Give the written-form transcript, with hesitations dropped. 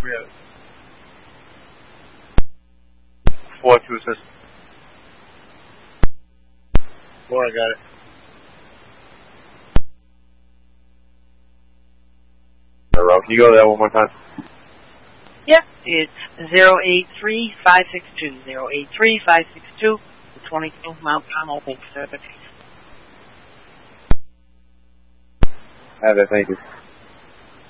Really? 4-2 system. 4, I got it. Can you go there one more time? Yeah, it's 083-562. 083-562, 22 Mount Carmel, thanks, sir. Have it, thank you.